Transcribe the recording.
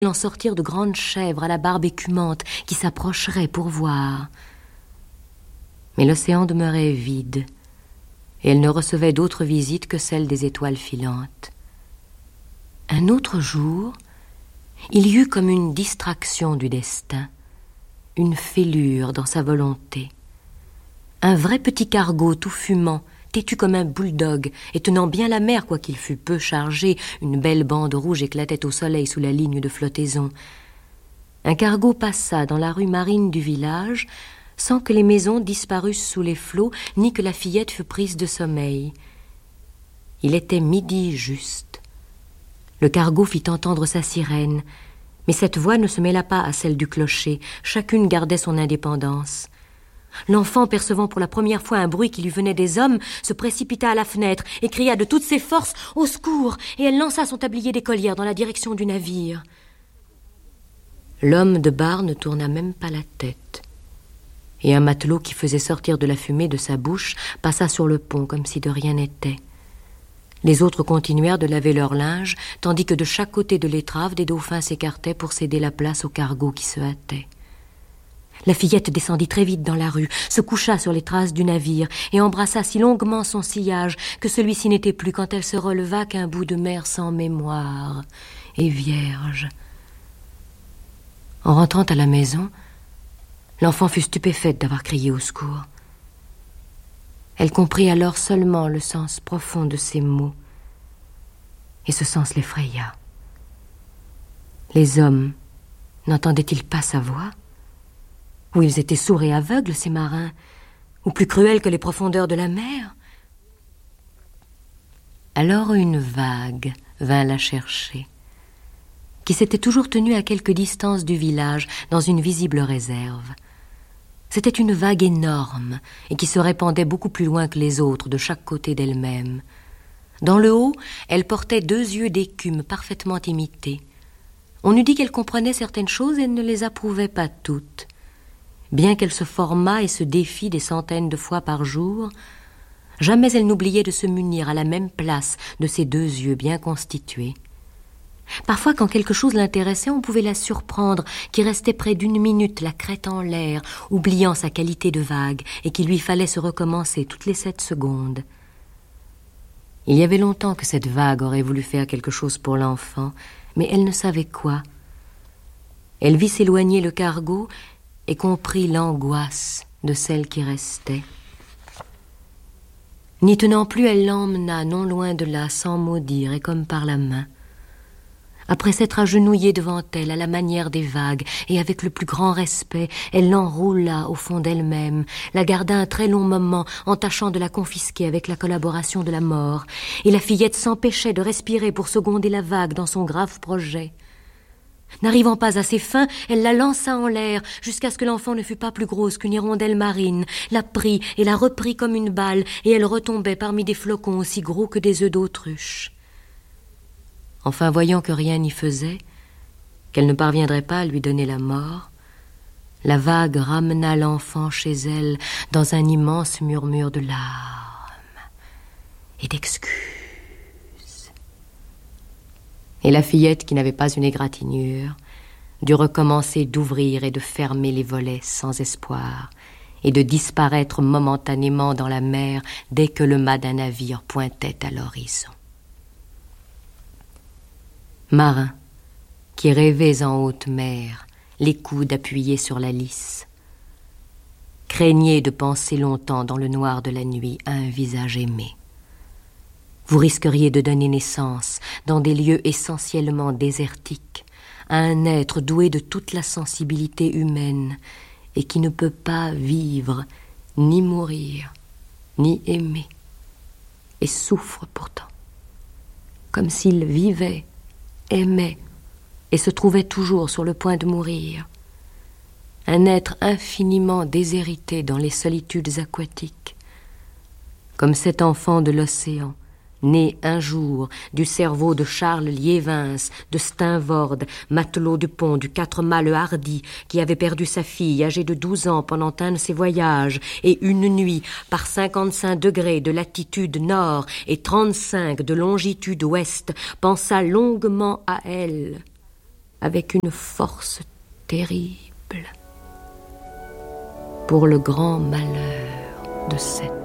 en sortir de grandes chèvres à la barbe écumante qui s'approcheraient pour voir. Mais l'océan demeurait vide, et elle ne recevait d'autres visites que celles des étoiles filantes. Un autre jour, il y eut comme une distraction du destin, une fêlure dans sa volonté. Un vrai petit cargo tout fumant, têtu comme un bulldog, et tenant bien la mer quoiqu'il fût peu chargé, une belle bande rouge éclatait au soleil sous la ligne de flottaison. Un cargo passa dans la rue marine du village, sans que les maisons disparussent sous les flots, ni que la fillette fût prise de sommeil. Il était midi juste. Le cargo fit entendre sa sirène, mais cette voix ne se mêla pas à celle du clocher, chacune gardait son indépendance. L'enfant, percevant pour la première fois un bruit qui lui venait des hommes, se précipita à la fenêtre et cria de toutes ses forces « Au secours !» et elle lança son tablier d'écolière dans la direction du navire. L'homme de bar ne tourna même pas la tête, et un matelot qui faisait sortir de la fumée de sa bouche passa sur le pont comme si de rien n'était. Les autres continuèrent de laver leur linge, tandis que de chaque côté de l'étrave, des dauphins s'écartaient pour céder la place au cargo qui se hâtait. La fillette descendit très vite dans la rue, se coucha sur les traces du navire et embrassa si longuement son sillage que celui-ci n'était plus quand elle se releva qu'un bout de mer sans mémoire et vierge. En rentrant à la maison, l'enfant fut stupéfaite d'avoir crié au secours. Elle comprit alors seulement le sens profond de ces mots, et ce sens l'effraya. Les hommes n'entendaient-ils pas sa voix? Ou ils étaient sourds et aveugles, ces marins, ou plus cruels que les profondeurs de la mer? Alors une vague vint la chercher, qui s'était toujours tenue à quelque distance du village, dans une visible réserve. C'était une vague énorme, et qui se répandait beaucoup plus loin que les autres, de chaque côté d'elle-même. Dans le haut, elle portait 2 yeux d'écume parfaitement imités. On eût dit qu'elle comprenait certaines choses et ne les approuvait pas toutes. Bien qu'elle se formât et se défît des centaines de fois par jour, jamais elle n'oubliait de se munir à la même place de ces 2 yeux bien constitués. Parfois, quand quelque chose l'intéressait, on pouvait la surprendre, qui restait près d'1 minute, la crête en l'air, oubliant sa qualité de vague, et qu'il lui fallait se recommencer toutes les 7 secondes. Il y avait longtemps que cette vague aurait voulu faire quelque chose pour l'enfant, mais elle ne savait quoi. Elle vit s'éloigner le cargo et comprit l'angoisse de celle qui restait. N'y tenant plus, elle l'emmena non loin de là, sans mot dire et comme par la main. Après s'être agenouillée devant elle à la manière des vagues, et avec le plus grand respect, elle l'enroula au fond d'elle-même, la garda un très long moment en tâchant de la confisquer avec la collaboration de la mort, et la fillette s'empêchait de respirer pour seconder la vague dans son grave projet. N'arrivant pas à ses fins, elle la lança en l'air jusqu'à ce que l'enfant ne fût pas plus grosse qu'une hirondelle marine, la prit et la reprit comme une balle, et elle retombait parmi des flocons aussi gros que des œufs d'autruche. Enfin, voyant que rien n'y faisait, qu'elle ne parviendrait pas à lui donner la mort, la vague ramena l'enfant chez elle dans un immense murmure de larmes et d'excuses. Et la fillette, qui n'avait pas une égratignure, dut recommencer d'ouvrir et de fermer les volets sans espoir, et de disparaître momentanément dans la mer dès que le mât d'un navire pointait à l'horizon. Marins, qui rêvez en haute mer, les coudes appuyés sur la lisse, craignez de penser longtemps dans le noir de la nuit à un visage aimé. Vous risqueriez de donner naissance, dans des lieux essentiellement désertiques, à un être doué de toute la sensibilité humaine et qui ne peut pas vivre, ni mourir, ni aimer, et souffre pourtant, comme s'il vivait, aimait et se trouvait toujours sur le point de mourir. Un être infiniment déshérité dans les solitudes aquatiques, comme cet enfant de l'océan, né un jour du cerveau de Charles Liévins, de Steinvorde, matelot du pont du 4 mâts le Hardy, qui avait perdu sa fille âgée de 12 ans pendant un de ses voyages, et une nuit, par 55 degrés de latitude nord et 35 de longitude ouest, pensa longuement à elle, avec une force terrible pour le grand malheur de cette